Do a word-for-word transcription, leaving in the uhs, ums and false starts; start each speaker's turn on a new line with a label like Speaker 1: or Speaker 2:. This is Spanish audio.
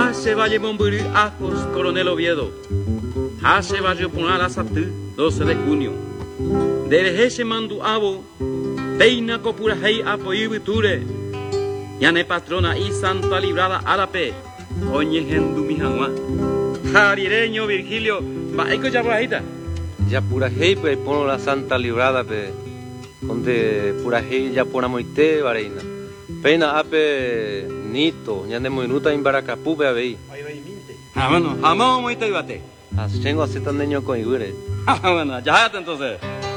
Speaker 1: Hace Valle Momburí, Ajos, Coronel Oviedo. Hace Valle Ponala Satú, doce de junio. Dereje Mandu Abo, Peina Copurajei Apoí Viture. Yane Patrona y Santa Librada Arape. Oñe Gendu Mijangua. Jarireño Virgilio, Baeco Yabuajita.
Speaker 2: Ya Purajei, pues pono la Santa Librada, pe. Donde Purajei ya pona moite, vareina. Peina ape nito, ñande moinuta en Baracapu, pe abei.
Speaker 1: Ah, bueno, jamón moite ibate.
Speaker 2: As chengo asetan neño con igure.
Speaker 1: Ah, bueno, ya entonces.